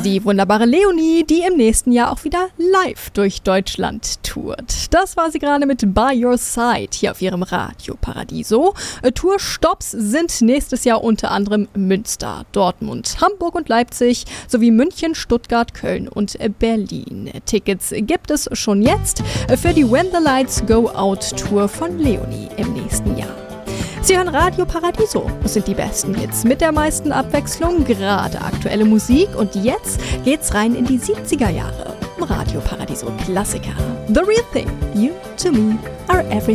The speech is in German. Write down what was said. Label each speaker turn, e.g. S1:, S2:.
S1: Die wunderbare Leonie, die im nächsten Jahr auch wieder live durch Deutschland tourt. Das war sie gerade mit By Your Side hier auf ihrem Radio Paradiso. Tourstopps sind nächstes Jahr unter anderem Münster, Dortmund, Hamburg und Leipzig sowie München, Stuttgart, Köln und Berlin. Tickets gibt es schon jetzt für die When the Lights Go Out Tour von Leonie im nächsten Jahr. Sie hören Radio Paradiso. Das sind die besten Hits mit der meisten Abwechslung, gerade aktuelle Musik. Und jetzt geht's rein in die 70er Jahre. Radio Paradiso Klassiker. The Real Thing, You to Me are everything.